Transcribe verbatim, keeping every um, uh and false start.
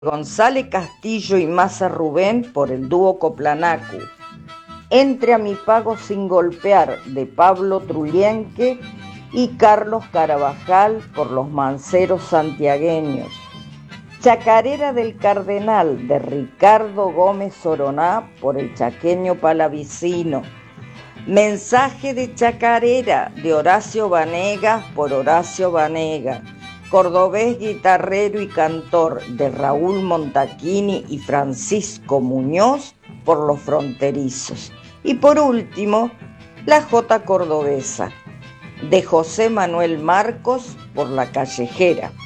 González Castillo y Maza Rubén por el dúo Coplanacu. Entre a mi pago sin golpear de Pablo Trullienque y Carlos Carabajal por los manceros santiagueños. Chacarera del Cardenal de Ricardo Gómez Oroná por el chaqueño palavicino. Mensaje de chacarera de Horacio Vanegas por Horacio Vanegas. Cordobés guitarrero y cantor de Raúl Montaquini y Francisco Muñoz por los fronterizos. Y por último, la jota cordobesa de José Manuel Marcos por la callejera.